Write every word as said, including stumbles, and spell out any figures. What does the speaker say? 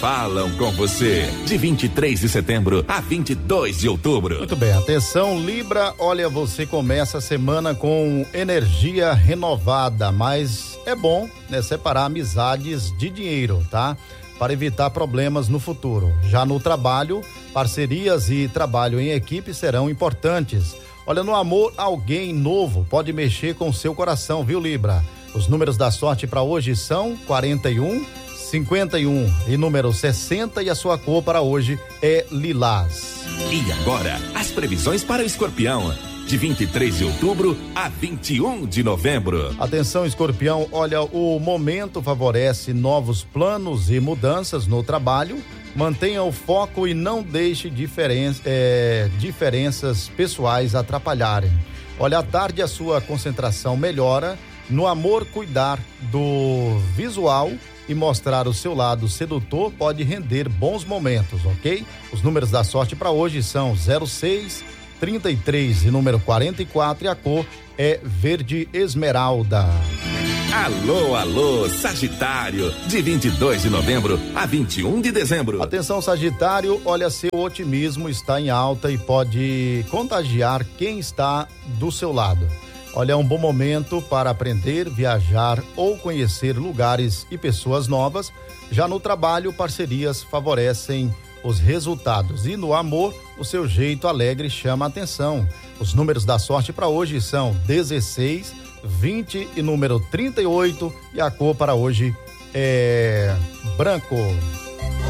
falam com você. De vinte e três de setembro a vinte e dois de outubro. Muito bem, atenção Libra, olha, você começa a semana com energia renovada, mas é bom, né, separar amizades de dinheiro, tá? Para evitar problemas no futuro. Já no trabalho, parcerias e trabalho em equipe serão importantes. Olha, no amor, alguém novo pode mexer com seu coração, viu, Libra? Os números da sorte para hoje são quarenta e um, cinquenta e um e número sessenta, e a sua cor para hoje é lilás. E agora, as previsões para o Escorpião, de vinte e três de outubro a vinte e um de novembro. Atenção, Escorpião, olha, o momento favorece novos planos e mudanças no trabalho. Mantenha o foco e não deixe diferença, é, diferenças pessoais atrapalharem. Olha, à tarde a sua concentração melhora. No amor, cuidar do visual e mostrar o seu lado sedutor pode render bons momentos, ok? Os números da sorte para hoje são zero seis, trinta e três e número quarenta e quatro, e a cor é verde esmeralda. Alô, alô, Sagitário, de vinte e dois de novembro a vinte e um de dezembro. Atenção, Sagitário, olha, seu otimismo está em alta e pode contagiar quem está do seu lado. Olha, é um bom momento para aprender, viajar ou conhecer lugares e pessoas novas. Já no trabalho, parcerias favorecem os resultados. E no amor, o seu jeito alegre chama a atenção. Os números da sorte para hoje são dezesseis, vinte e número trinta e oito, e a cor para hoje é branco.